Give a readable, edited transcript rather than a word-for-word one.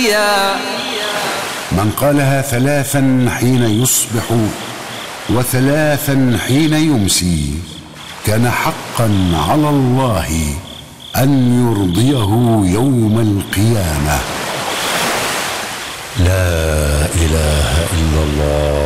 داعيا. من قالها 3 حين يصبح و3 حين يمسي كان حقا على الله أن يرضيه يوم القيامة. لا إله إلا الله